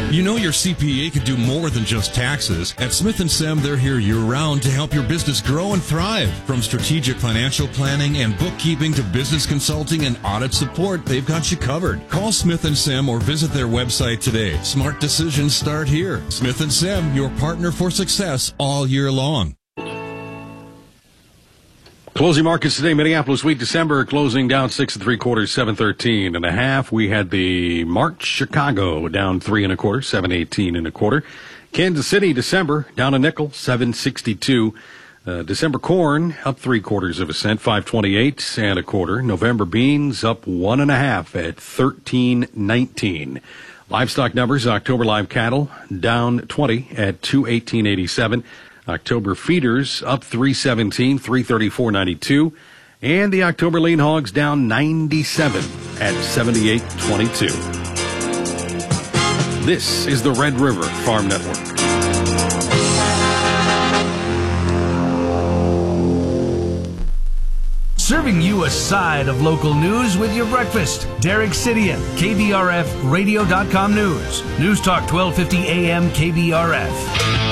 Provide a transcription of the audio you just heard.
You know your CPA could do more than just taxes. At Smith & Sem, they're here year-round to help your business grow and thrive. From strategic financial planning and bookkeeping to business consulting and audit support, they've got you covered. Call Smith & Sem or visit their website today. Smart decisions start here. Smith & Sem, your partner for success all year long. Closing markets today, Minneapolis wheat December closing down 6 3/4, 7.13 1/2. We had the March Chicago down 3 1/4, 7.18 1/4. Kansas City December down a nickel, 7.62. December corn up 3/4 cent, 5.28 1/4. November beans up 1 1/2 at 13.19. Livestock numbers: October live cattle down 20 at 218.87. October feeders up 317, 334.92, and the October lean hogs down 97 at 78.22. This is the Red River Farm Network. Serving you a side of local news with your breakfast. Derek Sidian, KBRF Radio.com News. News Talk 1250 AM KBRF.